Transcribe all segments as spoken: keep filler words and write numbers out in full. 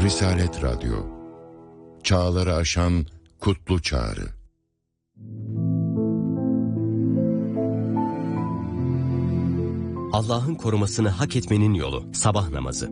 Risalet Radyo, çağları aşan kutlu çağrı. Allah'ın korumasını hak etmenin yolu sabah namazı.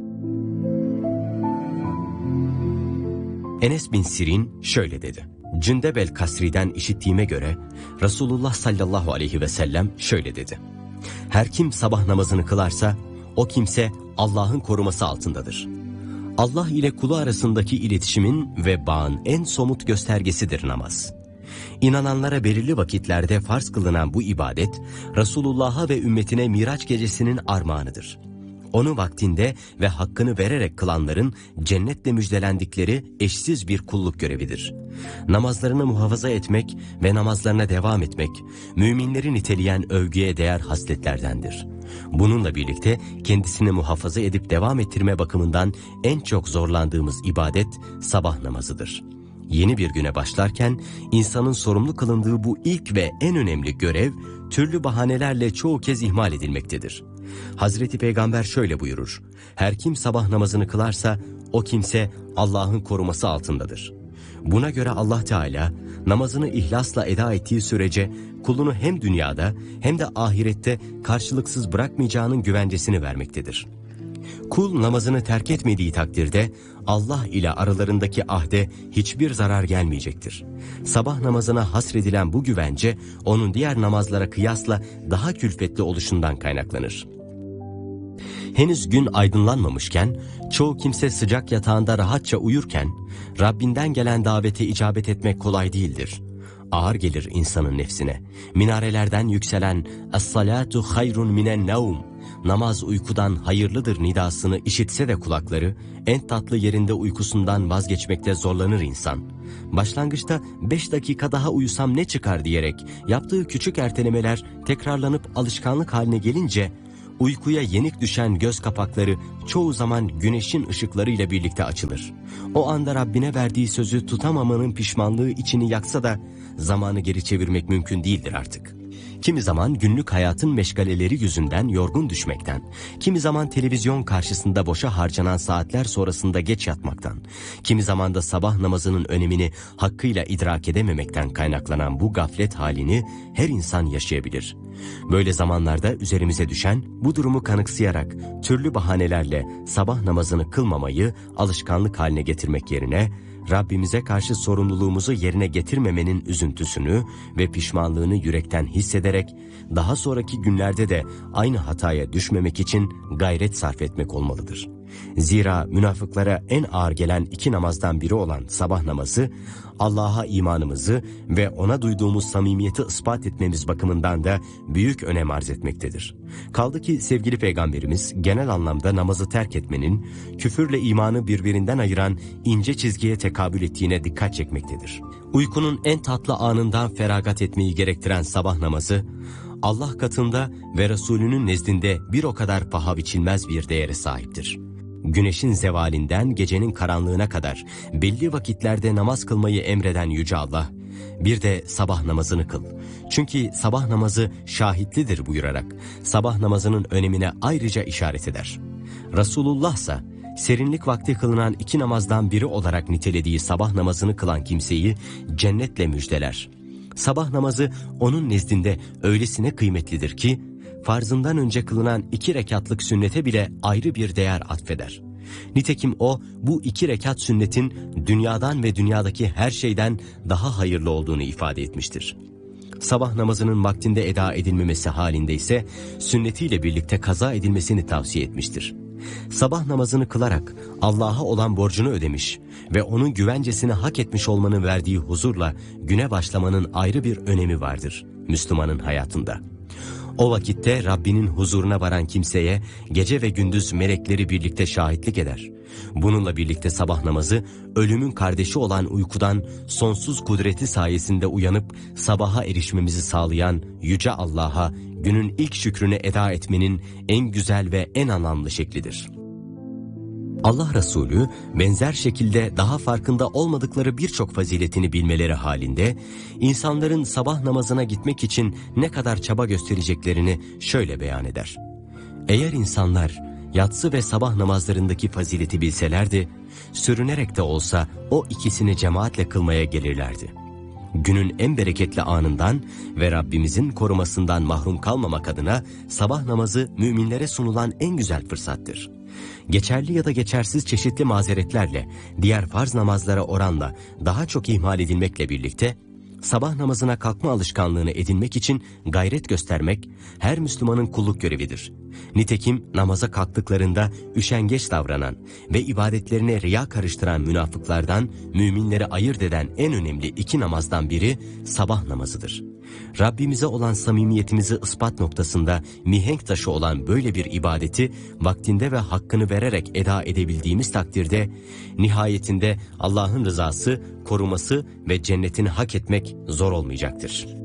Enes bin Sirin şöyle dedi. Cündeb el-Kasri'den işittiğime göre Resulullah sallallahu aleyhi ve sellem şöyle dedi. Her kim sabah namazını kılarsa o kimse Allah'ın koruması altındadır. Allah ile kulu arasındaki iletişimin ve bağın en somut göstergesidir namaz. İnananlara belirli vakitlerde farz kılınan bu ibadet, Resulullah'a ve ümmetine Miraç gecesinin armağanıdır. Onu vaktinde ve hakkını vererek kılanların cennetle müjdelendikleri eşsiz bir kulluk görevidir. Namazlarını muhafaza etmek ve namazlarına devam etmek, müminleri niteleyen övgüye değer hasletlerdendir. Bununla birlikte kendisini muhafaza edip devam ettirme bakımından en çok zorlandığımız ibadet sabah namazıdır. Yeni bir güne başlarken insanın sorumlu kılındığı bu ilk ve en önemli görev türlü bahanelerle çoğu kez ihmal edilmektedir. Hazreti Peygamber şöyle buyurur: her kim sabah namazını kılarsa o kimse Allah'ın koruması altındadır. Buna göre Allah Teala namazını ihlasla eda ettiği sürece kulunu hem dünyada hem de ahirette karşılıksız bırakmayacağının güvencesini vermektedir. Kul namazını terk etmediği takdirde Allah ile aralarındaki ahde hiçbir zarar gelmeyecektir. Sabah namazına hasredilen bu güvence onun diğer namazlara kıyasla daha külfetli oluşundan kaynaklanır. Henüz gün aydınlanmamışken, çoğu kimse sıcak yatağında rahatça uyurken, Rabbinden gelen davete icabet etmek kolay değildir. Ağır gelir insanın nefsine. Minarelerden yükselen "Es-salatu hayrun minen nevm", namaz uykudan hayırlıdır nidasını işitse de kulakları, en tatlı yerinde uykusundan vazgeçmekte zorlanır insan. Başlangıçta beş dakika daha uyusam ne çıkar diyerek yaptığı küçük ertelemeler tekrarlanıp alışkanlık haline gelince, uykuya yenik düşen göz kapakları çoğu zaman güneşin ışıklarıyla birlikte açılır. O anda Rabbine verdiği sözü tutamamanın pişmanlığı içini yaksa da zamanı geri çevirmek mümkün değildir artık. Kimi zaman günlük hayatın meşgaleleri yüzünden yorgun düşmekten, kimi zaman televizyon karşısında boşa harcanan saatler sonrasında geç yatmaktan, kimi zaman da sabah namazının önemini hakkıyla idrak edememekten kaynaklanan bu gaflet halini her insan yaşayabilir. Böyle zamanlarda üzerimize düşen bu durumu kanıksayarak türlü bahanelerle sabah namazını kılmamayı alışkanlık haline getirmek yerine Rabbimize karşı sorumluluğumuzu yerine getirmemenin üzüntüsünü ve pişmanlığını yürekten hissederek daha sonraki günlerde de aynı hataya düşmemek için gayret sarf etmek olmalıdır. Zira münafıklara en ağır gelen iki namazdan biri olan sabah namazı, Allah'a imanımızı ve ona duyduğumuz samimiyeti ispat etmemiz bakımından da büyük önem arz etmektedir. Kaldı ki sevgili Peygamberimiz genel anlamda namazı terk etmenin küfürle imanı birbirinden ayıran ince çizgiye tekabül ettiğine dikkat çekmektedir. Uykunun en tatlı anından feragat etmeyi gerektiren sabah namazı, Allah katında ve Resulünün nezdinde bir o kadar paha biçilmez bir değere sahiptir. Güneşin zevalinden gecenin karanlığına kadar belli vakitlerde namaz kılmayı emreden Yüce Allah, bir de sabah namazını kıl. Çünkü sabah namazı şahitlidir buyurarak sabah namazının önemine ayrıca işaret eder. Resulullah ise serinlik vakti kılınan iki namazdan biri olarak nitelediği sabah namazını kılan kimseyi cennetle müjdeler. Sabah namazı onun nezdinde öylesine kıymetlidir ki, farzından önce kılınan iki rekatlık sünnete bile ayrı bir değer atfeder. Nitekim o, bu iki rekat sünnetin dünyadan ve dünyadaki her şeyden daha hayırlı olduğunu ifade etmiştir. Sabah namazının vaktinde eda edilmemesi halinde ise sünnetiyle birlikte kaza edilmesini tavsiye etmiştir. Sabah namazını kılarak Allah'a olan borcunu ödemiş ve onun güvencesini hak etmiş olmanın verdiği huzurla güne başlamanın ayrı bir önemi vardır Müslümanın hayatında. O vakitte Rabbinin huzuruna varan kimseye gece ve gündüz melekleri birlikte şahitlik eder. Bununla birlikte sabah namazı ölümün kardeşi olan uykudan sonsuz kudreti sayesinde uyanıp sabaha erişmemizi sağlayan Yüce Allah'a günün ilk şükrünü eda etmenin en güzel ve en anlamlı şeklidir. Allah Resulü benzer şekilde daha farkında olmadıkları birçok faziletini bilmeleri halinde insanların sabah namazına gitmek için ne kadar çaba göstereceklerini şöyle beyan eder. Eğer insanlar yatsı ve sabah namazlarındaki fazileti bilselerdi, sürünerek de olsa o ikisini cemaatle kılmaya gelirlerdi. Günün en bereketli anından ve Rabbimizin korumasından mahrum kalmamak adına sabah namazı müminlere sunulan en güzel fırsattır. Geçerli ya da geçersiz çeşitli mazeretlerle diğer farz namazlara oranla daha çok ihmal edilmekle birlikte sabah namazına kalkma alışkanlığını edinmek için gayret göstermek her Müslümanın kulluk görevidir. Nitekim namaza kalktıklarında üşengeç davranan ve ibadetlerine riya karıştıran münafıklardan müminleri ayırt eden en önemli iki namazdan biri sabah namazıdır. Rabbimize olan samimiyetimizi ispat noktasında mihenk taşı olan böyle bir ibadeti vaktinde ve hakkını vererek eda edebildiğimiz takdirde nihayetinde Allah'ın rızası, koruması ve cennetini hak etmek zor olmayacaktır.